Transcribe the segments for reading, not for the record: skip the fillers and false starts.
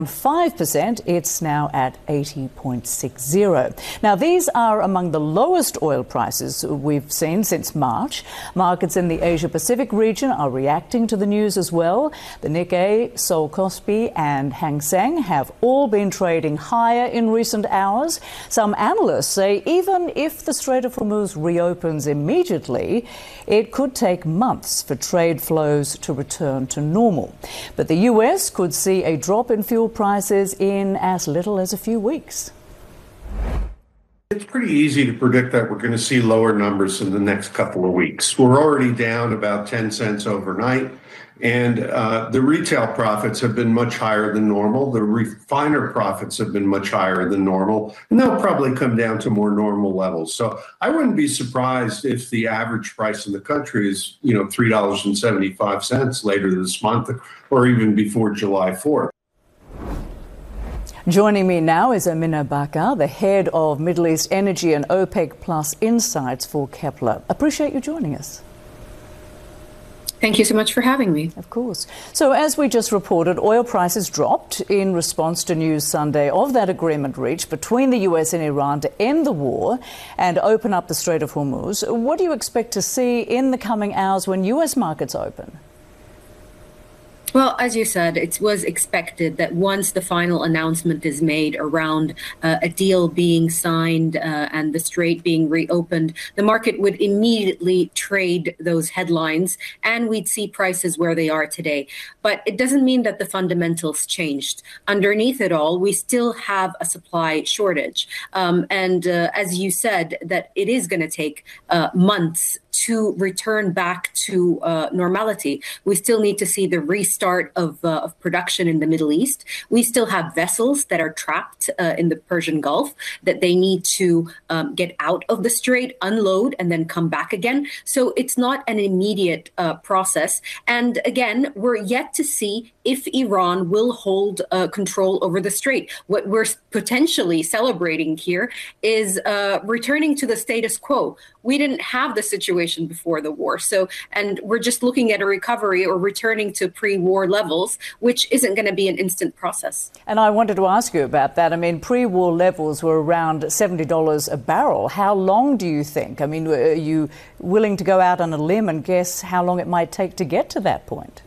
5%, it's now at 80.60. Now, these are among the lowest oil prices we've seen since March. Markets in the Asia-Pacific region are reacting to the news as well. The Nikkei, Seoul Kospi and Hang Seng have all been trading higher in recent hours. Some analysts say even if the Strait of Hormuz reopens immediately, it could take months for trade flows to return to normal. But the US could see a drop in fuel prices in as little as a few weeks. It's pretty easy to predict that we're going to see lower numbers in the next couple of weeks. We're already down about 10 cents overnight, and the retail profits have been much higher than normal. The refiner profits have been much higher than normal, and they'll probably come down to more normal levels. So I wouldn't be surprised if the average price in the country is, $3.75 later this month or even before July 4th. Joining me now is Amina Bakar, the head of Middle East Energy and OPEC Plus Insights for Kepler. Appreciate you joining us. Thank you so much for having me. Of course. So as we just reported, oil prices dropped in response to news Sunday of that agreement reached between the US and Iran to end the war and open up the Strait of Hormuz. What do you expect to see in the coming hours when US markets open? Well, as you said, it was expected that once the final announcement is made around a deal being signed and the strait being reopened, the market would immediately trade those headlines and we'd see prices where they are today. But it doesn't mean that the fundamentals changed. Underneath it all, we still have a supply shortage. As you said, that it is going to take months to return back to normality. We still need to see the restart of production in the Middle East. We still have vessels that are trapped in the Persian Gulf that they need to get out of the strait, unload, and then come back again. So it's not an immediate process. And again, we're yet to see if Iran will hold control over the strait. What we're potentially celebrating here is returning to the status quo. We didn't have the situation before the war. And we're just looking at a recovery or returning to pre-war levels, which isn't going to be an instant process. And I wanted to ask you about that. I mean, pre-war levels were around $70 a barrel. How long do you think? I mean, are you willing to go out on a limb and guess how long it might take to get to that point?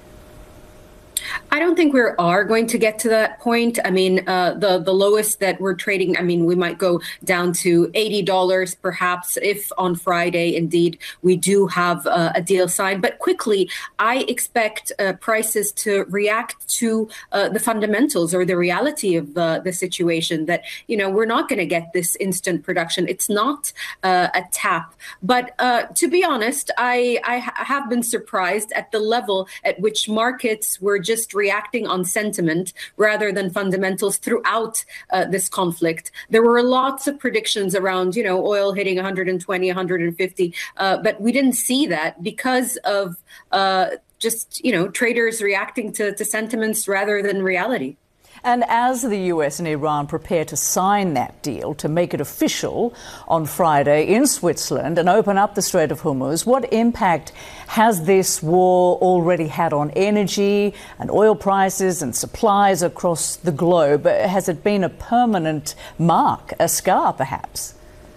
I don't think we are going to get to that point. I mean, the lowest that we're trading, I mean, we might go down to $80 perhaps if on Friday, indeed, we do have a deal signed. But quickly, I expect prices to react to the fundamentals or the reality of the situation that, we're not going to get this instant production. It's not a tap. But to be honest, I have been surprised at the level at which markets were just reacting on sentiment rather than fundamentals throughout this conflict. There were lots of predictions around, oil hitting 120, 150, but we didn't see that because of traders reacting to sentiments rather than reality. And as the US and Iran prepare to sign that deal to make it official on Friday in Switzerland and open up the Strait of Hormuz, what impact has this war already had on energy and oil prices and supplies across the globe? Has it been a permanent mark, a scar perhaps?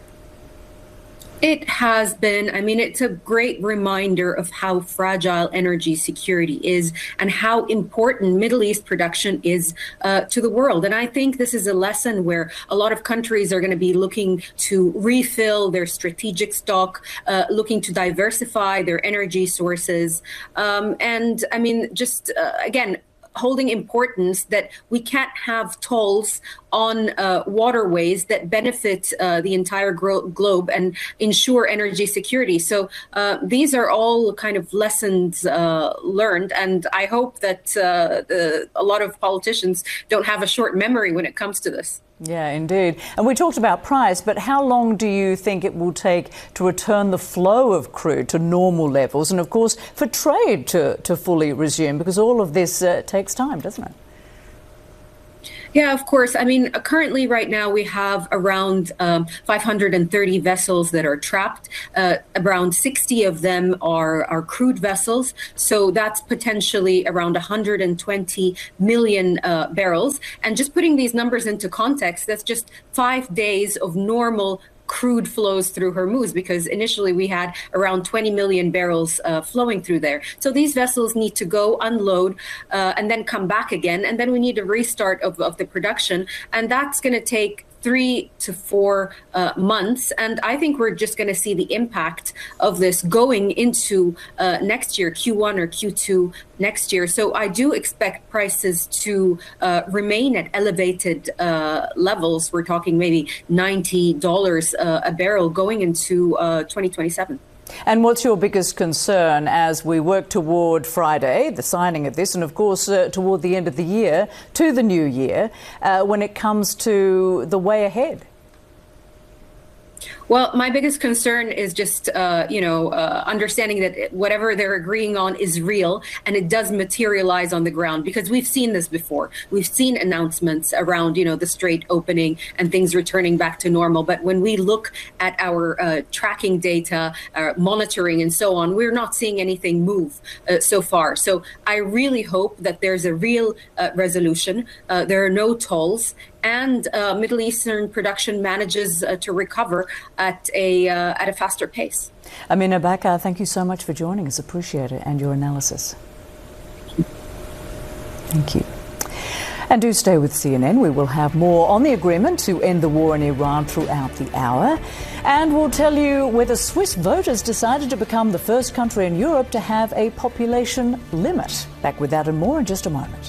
It has been. I mean, it's a great reminder of how fragile energy security is and how important Middle East production is to the world. And I think this is a lesson where a lot of countries are going to be looking to refill their strategic stock, looking to diversify their energy sources. And I mean, again, holding importance that we can't have tolls on waterways that benefit the entire globe and ensure energy security. So these are all kind of lessons learned. And I hope that a lot of politicians don't have a short memory when it comes to this. Yeah, indeed. And we talked about price, but how long do you think it will take to return the flow of crude to normal levels? And of course, for trade to fully resume, because all of this takes time, doesn't it? Yeah, of course. I mean, currently right now we have around 530 vessels that are trapped. Around 60 of them are crude vessels. So that's potentially around 120 million barrels. And just putting these numbers into context, that's just 5 days of normal crude flows through Hormuz, because initially we had around 20 million barrels flowing through there. So these vessels need to go unload and then come back again. And then we need a restart of the production. And that's going to take 3 to 4 months. And I think we're just going to see the impact of this going into next year, Q1 or Q2 next year. So I do expect prices to remain at elevated levels. We're talking maybe $90 a barrel going into 2027. And what's your biggest concern as we work toward Friday, the signing of this, and of course toward the end of the year, to the new year, when it comes to the way ahead? Well, my biggest concern is just, understanding that whatever they're agreeing on is real and it does materialize on the ground, because we've seen this before. We've seen announcements around, the strait opening and things returning back to normal. But when we look at our tracking data, monitoring and so on, we're not seeing anything move so far. So I really hope that there's a real resolution. There are no tolls. And Middle Eastern production manages to recover at a faster pace. Amina Bakar, thank you so much for joining us. Appreciate it and your analysis. Thank you. And do stay with CNN. We will have more on the agreement to end the war in Iran throughout the hour. And we'll tell you whether Swiss voters decided to become the first country in Europe to have a population limit. Back with that and more in just a moment.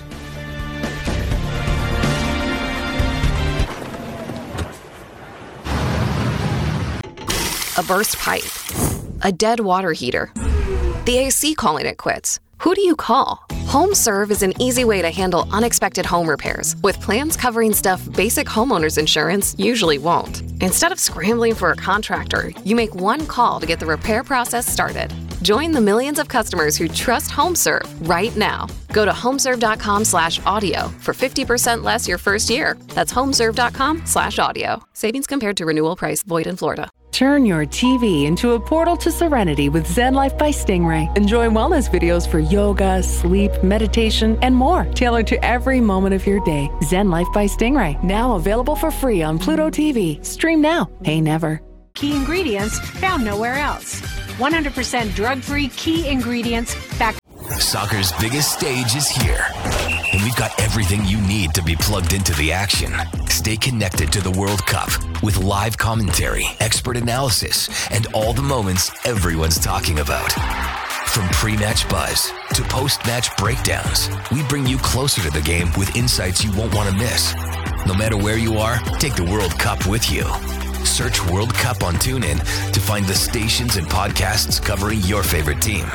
A burst pipe, a dead water heater, the AC calling it quits. Who do you call? HomeServe is an easy way to handle unexpected home repairs with plans covering stuff basic homeowners insurance usually won't. Instead of scrambling for a contractor, you make one call to get the repair process started. Join the millions of customers who trust HomeServe right now. Go to homeserve.com/audio for 50% less your first year. That's homeserve.com/audio. Savings compared to renewal price, void in Florida. Turn your TV into a portal to serenity with Zen Life by Stingray. Enjoy wellness videos for yoga, sleep, meditation, and more, tailored to every moment of your day. Zen Life by Stingray, now available for free on Pluto TV. Stream now, pay never. Key ingredients found nowhere else. 100% drug-free key ingredients backed. Soccer's biggest stage is here, and we've got everything you need to be plugged into the action. Stay connected to the World Cup with live commentary, expert analysis, and all the moments everyone's talking about. From pre-match buzz to post-match breakdowns, we bring you closer to the game with insights you won't want to miss. No matter where you are, take the World Cup with you. Search World Cup on TuneIn to find the stations and podcasts covering your favorite team.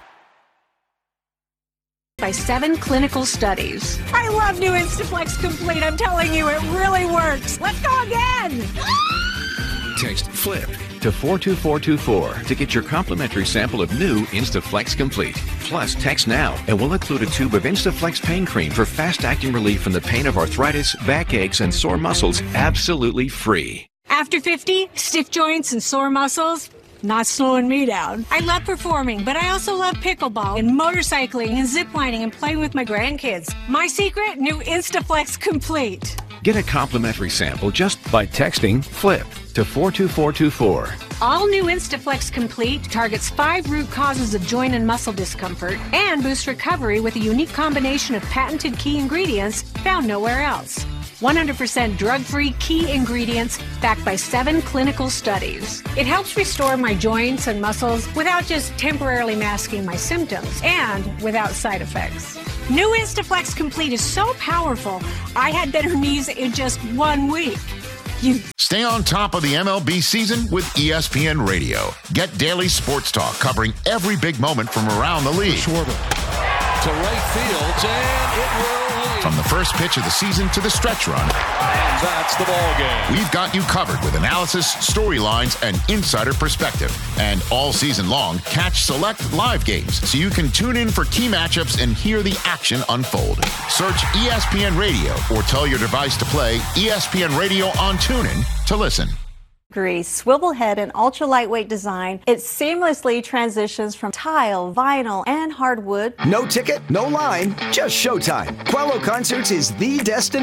By 7 clinical studies. I love new Instaflex Complete. I'm telling you, it really works. Let's go again. Text FLIP to 42424 to get your complimentary sample of new Instaflex Complete. Plus, text now and we'll include a tube of Instaflex pain cream for fast-acting relief from the pain of arthritis, backaches, and sore muscles, absolutely free. After 50, stiff joints and sore muscles, not slowing me down. I love performing, but I also love pickleball and motorcycling and ziplining and playing with my grandkids. My secret, new Instaflex Complete. Get a complimentary sample just by texting FLIP to 42424. All new Instaflex Complete targets 5 root causes of joint and muscle discomfort and boosts recovery with a unique combination of patented key ingredients found nowhere else. 100% drug-free key ingredients backed by 7 clinical studies. It helps restore my joints and muscles without just temporarily masking my symptoms and without side effects. New Instaflex Complete is so powerful, I had better knees in just 1 week. Stay on top of the MLB season with ESPN Radio. Get daily sports talk covering every big moment from around the league. Schwarber to right field, and it will leave. From the first pitch of the season to the stretch run, and that's the ball game. We've got you covered with analysis, storylines, and insider perspective. And all season long, catch select live games so you can tune in for key matchups and hear the action unfold. Search ESPN Radio or tell your device to play ESPN Radio on TuneIn to listen. Swivel head and ultra lightweight design, it seamlessly transitions from tile, vinyl, and hardwood. No ticket, no line, just showtime. Quello Concerts is the destination.